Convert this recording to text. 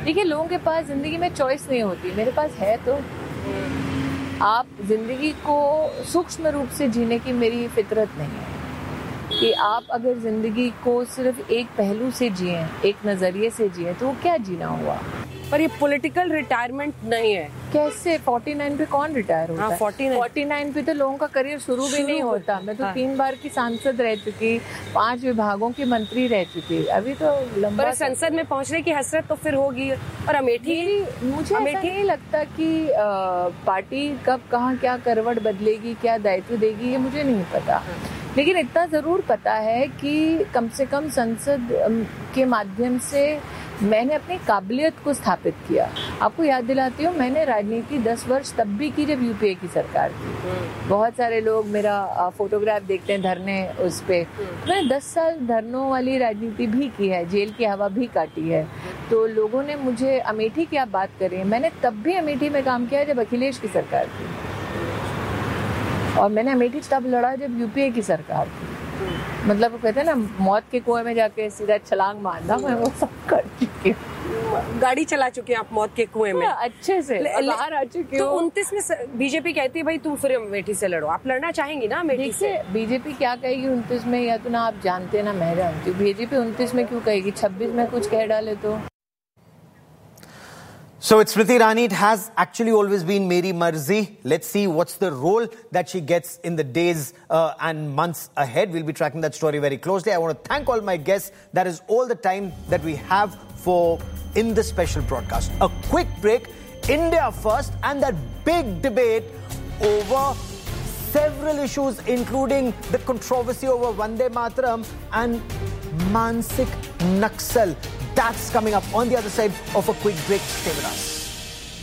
देखिए, लोगों के पास जिंदगी में चॉइस नहीं होती, मेरे पास है। तो आप जिंदगी को सूक्ष्म रूप से जीने की मेरी फितरत नहीं है कि आप अगर जिंदगी को सिर्फ एक पहलू से जिए, एक नजरिए से जिए, तो वो क्या जीना हुआ। पर ये पॉलिटिकल रिटायरमेंट नहीं है। कैसे 49 पे कौन रिटायर होता है? 49 पे तो लोगों का करियर शुरू भी नहीं होता। मैं तो 3 बार की सांसद रह चुकी, 5 विभागों की मंत्री रह चुकी, अभी तो लंबा। पर संसद में पहुंचने की हसरत तो फिर होगी। और अमेठी, मुझे ऐसा नहीं लगता कि पार्टी कब कहाँ क्या करवट बदलेगी, क्या दायित्व देगी, ये मुझे नहीं पता। लेकिन इतना जरूर पता है कि कम से कम संसद के माध्यम से मैंने अपनी काबिलियत को स्थापित किया। आपको याद दिलाती हूँ, मैंने राजनीति 10 वर्ष तब भी की जब यूपीए की सरकार थी। बहुत सारे लोग मेरा फोटोग्राफ देखते हैं धरने उस पे। मैंने 10 साल धरनों वाली राजनीति भी की है, जेल की हवा भी काटी है। तो लोगों ने मुझे, अमेठी की आप बात करें, मैंने तब भी अमेठी में काम किया जब अखिलेश की सरकार थी, और मैंने अमेठी तब लड़ा जब यूपीए की सरकार थी। मतलब वो कहते हैं ना, मौत के कुएं में जाके सीधा छलांग मारना, मैं वो सब कर चुकी हूँ। गाड़ी चला चुके हैं आप मौत के कुएं में अच्छे से, बाहर आ चुकी हूँ। तो 29 में बीजेपी कहती है भाई तुम फिर अमेठी से लड़ो। आप लड़ना चाहेंगी ना अमेठी से? बीजेपी क्या कहेगी 29 में, या तो ना आप जानते ना मैं जानती हूँ। बीजेपी 29 में क्यों कहेगी, 26 में कुछ कह डाले तो। So it's Smriti Irani. It has actually always been Meri Marzi. Let's see what's the role that she gets in the days and months ahead. We'll be tracking that story very closely. I want to thank all my guests. That is all the time that we have for in this special broadcast. A quick break. India first, and that big debate over several issues, including the controversy over Vande Mataram and Mansik Naxal. That's coming up on the other side of a quick break. Stay with us.